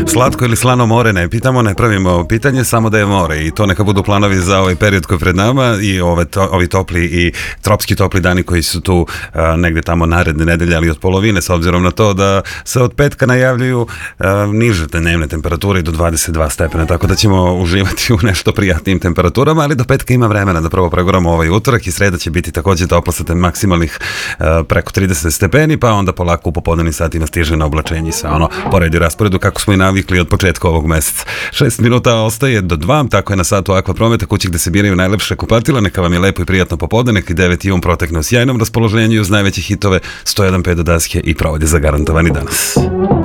Slatko ili slano more ne pitamo, ne pravimo pitanje, samo da je more i to neka budu planovi za ovaj period koji je pred nama i ovi topli i tropski topli dani koji su tu negde tamo naredne nedelje, ali od polovine, s obzirom na to da se od petka najavljuju niže dnevne temperature do 22 stepena, tako da ćemo uživati u nešto prijatnijim temperaturama, ali do petka ima vremena da prvo pregoramo ovaj utorak i sreda će biti takođe toplo sa maksimalnih preko 30 stepeni, pa onda polako u popodnevnim satima stiže na oblačenje sa ono poredi rasporedu kako smo i navikli od početka ovog meseca. 6 minuta ostaje do 2, tako je na satu Aqua Prometa, kući gde se biraju najlepše kupatila. Neka vam je lepo i prijatno popodne, nek i 9 jun protekne u sjajnom raspoloženju uz najveće hitove 101.5 do daske i provode zagarantovani danas.